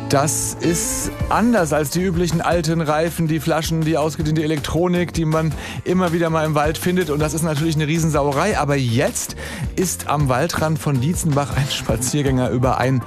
Das ist anders als die üblichen alten Reifen, die Flaschen, die ausgediente Elektronik, die man immer wieder mal im Wald findet. Und das ist natürlich eine Riesensauerei. Aber jetzt ist am Waldrand von Dietzenbach ein Spaziergänger über ein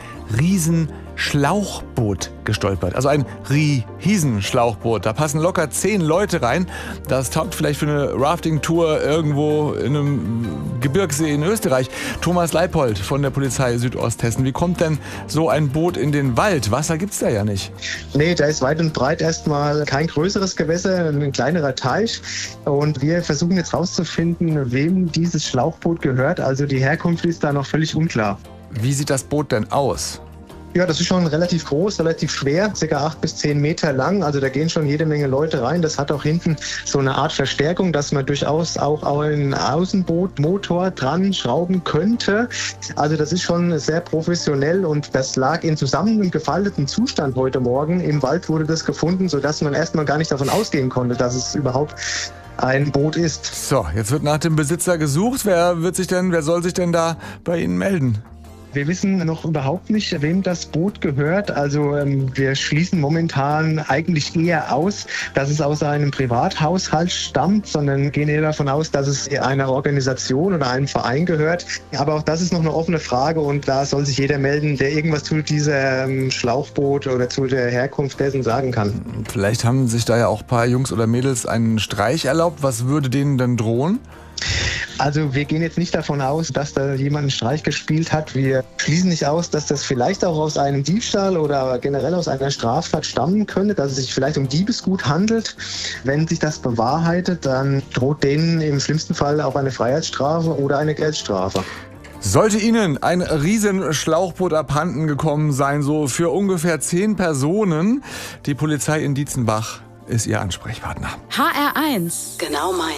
Riesenschlauchboot gestolpert. Also ein Riesenschlauchboot. Da passen locker 10 Leute rein. Das taugt vielleicht für eine Rafting-Tour irgendwo in einem Gebirgssee in Österreich. Thomas Leipold von der Polizei Südosthessen. Wie kommt denn so ein Boot in den Wald? Wasser gibt's da ja nicht. Nee, da ist weit und breit erstmal kein größeres Gewässer, ein kleinerer Teich. Und wir versuchen jetzt rauszufinden, wem dieses Schlauchboot gehört. Also die Herkunft ist da noch völlig unklar. Wie sieht das Boot denn aus? Ja, das ist schon relativ groß, relativ schwer, ca. 8 bis 10 Meter lang. Also da gehen schon jede Menge Leute rein. Das hat auch hinten so eine Art Verstärkung, dass man durchaus auch einen Außenbootmotor dran schrauben könnte. Also das ist schon sehr professionell und das lag in zusammengefalteten Zustand heute Morgen. Im Wald wurde das gefunden, sodass man erstmal gar nicht davon ausgehen konnte, dass es überhaupt ein Boot ist. So, jetzt wird nach dem Besitzer gesucht. Wer soll sich denn da bei Ihnen melden? Wir wissen noch überhaupt nicht, wem das Boot gehört. Also wir schließen momentan eigentlich eher aus, dass es aus einem Privathaushalt stammt, sondern gehen eher davon aus, dass es einer Organisation oder einem Verein gehört. Aber auch das ist noch eine offene Frage und da soll sich jeder melden, der irgendwas zu diesem Schlauchboot oder zu der Herkunft dessen sagen kann. Vielleicht haben sich da ja auch ein paar Jungs oder Mädels einen Streich erlaubt. Was würde denen denn drohen? Also wir gehen jetzt nicht davon aus, dass da jemand einen Streich gespielt hat. Wir schließen nicht aus, dass das vielleicht auch aus einem Diebstahl oder generell aus einer Straftat stammen könnte, dass es sich vielleicht um Diebesgut handelt. Wenn sich das bewahrheitet, dann droht denen im schlimmsten Fall auch eine Freiheitsstrafe oder eine Geldstrafe. Sollte Ihnen ein Riesenschlauchboot abhanden gekommen sein, so für ungefähr 10 Personen, die Polizei in Dietzenbach ist Ihr Ansprechpartner. HR1. Genau meins.